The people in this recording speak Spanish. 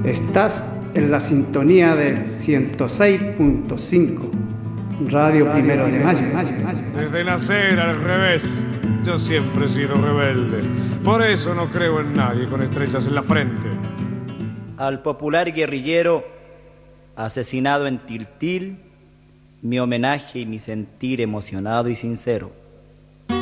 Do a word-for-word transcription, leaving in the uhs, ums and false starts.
Estás en la sintonía del ciento seis punto cinco, Radio Primero de Mayo. Desde nacer al revés, yo siempre he sido rebelde. Por eso no creo en nadie con estrellas en la frente. Al popular guerrillero asesinado en Tiltil, mi homenaje y mi sentir emocionado y sincero.